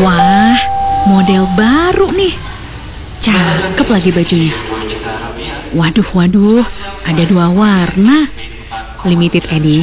Wah, model baru nih. Cakep lagi bajunya. Waduh, ada 2 warna. Limited edition.